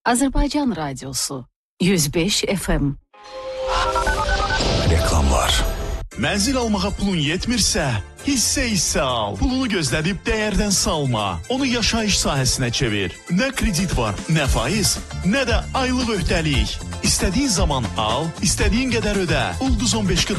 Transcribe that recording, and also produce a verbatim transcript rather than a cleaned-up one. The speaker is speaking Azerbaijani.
Azərbaycan Radiosu yüz beş F M. Reklamlar. Mənzil almağa pulun yetmirsə, hissə-hissə al. Pulunu gözlədib dəyərdən salma. Onu yaşayış sahəsinə çevir. Nə kredit var, nə faiz, nə də aylıq öhdəlik. İstədiyin zaman al, istədiyin qədər ödə. Ulduz on beş